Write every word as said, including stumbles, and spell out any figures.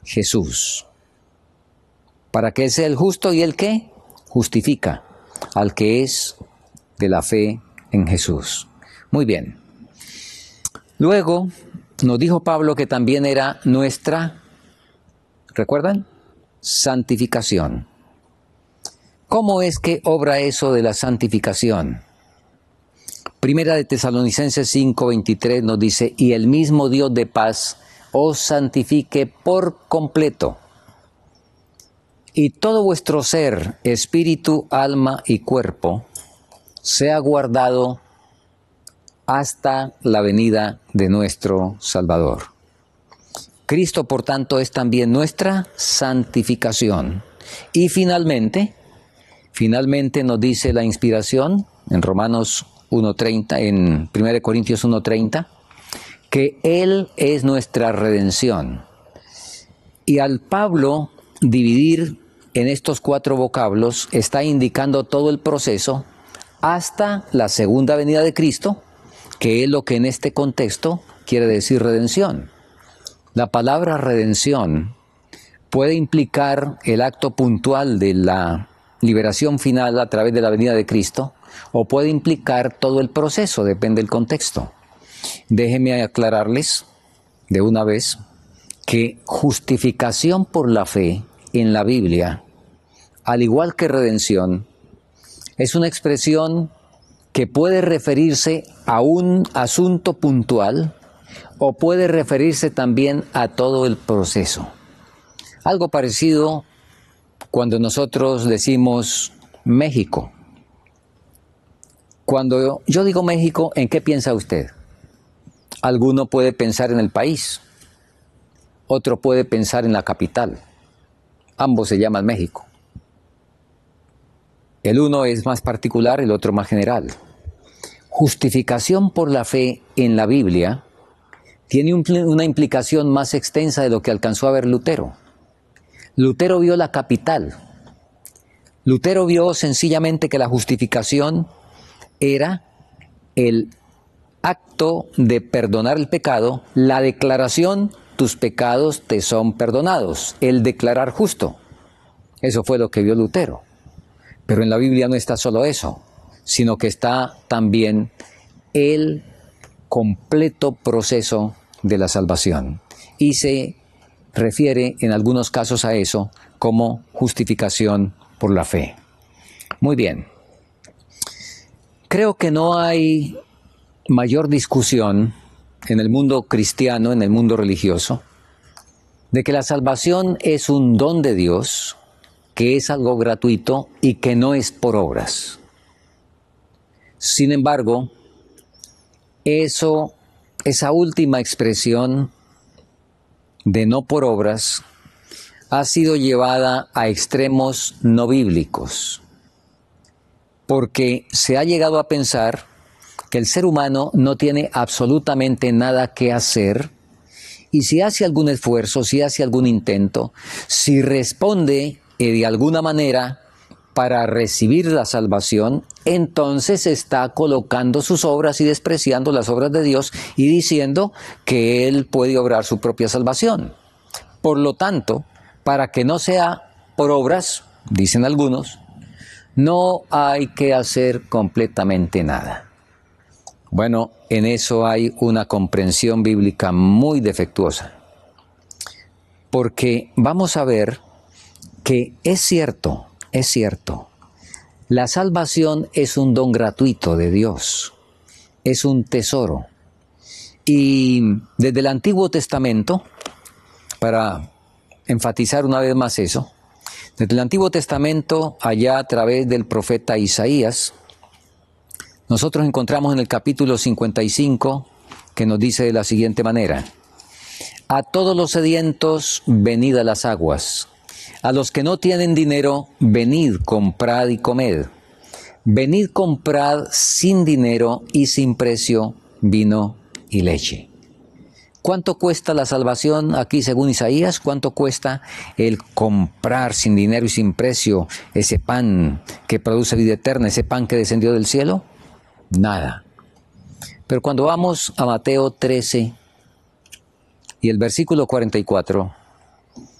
Jesús. Para que sea el justo y el que justifica al que es de la fe en Jesús. Muy bien. Luego nos dijo Pablo que también era nuestra, ¿recuerdan? Santificación. ¿Cómo es que obra eso de la santificación? Primera de Tesalonicenses cinco veintitrés nos dice, y el mismo Dios de paz os santifique por completo, y todo vuestro ser, espíritu, alma y cuerpo, sea guardado hasta la venida de nuestro Salvador. Cristo, por tanto, es también nuestra santificación. Y finalmente, finalmente nos dice la inspiración en Romanos uno treinta, en primera de Corintios uno treinta, que Él es nuestra redención. Y al Pablo dividir en estos cuatro vocablos, está indicando todo el proceso hasta la segunda venida de Cristo, que es lo que en este contexto quiere decir redención. La palabra redención puede implicar el acto puntual de la liberación final a través de la venida de Cristo, o puede implicar todo el proceso, depende del contexto. Déjenme aclararles de una vez que justificación por la fe en la Biblia, al igual que redención, es una expresión que puede referirse a un asunto puntual o puede referirse también a todo el proceso. Algo parecido cuando nosotros decimos México. Cuando yo digo México, ¿en qué piensa usted? Alguno puede pensar en el país, otro puede pensar en la capital. Ambos se llaman México. El uno es más particular, el otro más general. Justificación por la fe en la Biblia tiene un, una implicación más extensa de lo que alcanzó a ver Lutero. Lutero vio la capital. Lutero vio sencillamente que la justificación era el acto de perdonar el pecado, la declaración, tus pecados te son perdonados, el declarar justo. Eso fue lo que vio Lutero. Pero en la Biblia no está solo eso, sino que está también el completo proceso de la salvación. Y se refiere en algunos casos a eso como justificación por la fe. Muy bien. Creo que no hay mayor discusión en el mundo cristiano, en el mundo religioso, de que la salvación es un don de Dios, que es algo gratuito y que no es por obras. Sin embargo, eso, esa última expresión de no por obras ha sido llevada a extremos no bíblicos, porque se ha llegado a pensar que el ser humano no tiene absolutamente nada que hacer, y si hace algún esfuerzo, si hace algún intento, si responde de alguna manera para recibir la salvación, entonces está colocando sus obras y despreciando las obras de Dios y diciendo que Él puede obrar su propia salvación. Por lo tanto, para que no sea por obras, dicen algunos, no hay que hacer completamente nada. Bueno, en eso hay una comprensión bíblica muy defectuosa, porque vamos a ver que es cierto, es cierto, la salvación es un don gratuito de Dios, es un tesoro. Y desde el Antiguo Testamento, para enfatizar una vez más eso, desde el Antiguo Testamento, allá a través del profeta Isaías, nosotros encontramos en el capítulo cincuenta y cinco que nos dice de la siguiente manera: a todos los sedientos, venid a las aguas. A los que no tienen dinero, venid, comprad y comed. Venid, comprad sin dinero y sin precio vino y leche. ¿Cuánto cuesta la salvación aquí según Isaías? ¿Cuánto cuesta el comprar sin dinero y sin precio ese pan que produce vida eterna, ese pan que descendió del cielo? Nada. Pero cuando vamos a Mateo trece y el versículo cuarenta y cuatro,